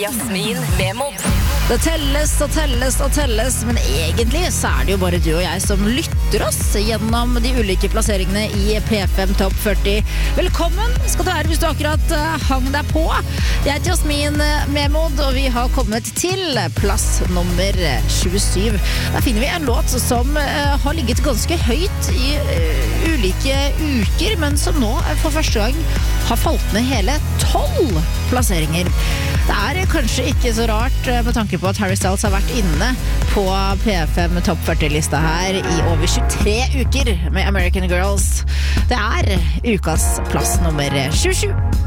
Jasmin Vemod. Det telles og telles og telles, men egentlig så det jo bare du og jeg som lytter oss gjennom de ulike plasseringene i P5 Top 40. Velkommen skal du være hvis du akkurat hang deg på. Jeg heter Jasmin Vemod, og vi har kommet til plass nummer 27. Der finner vi en låt som har ligget ganske høyt i ulike uker, men som nå for første gang har falt ned hele 12 plasseringer. Det kanskje ikke så rart med tanke på at Harry Styles har vært inne på P5 Top 40-lista her i over 23 uker med American Girls. Det ukas plass nummer 27.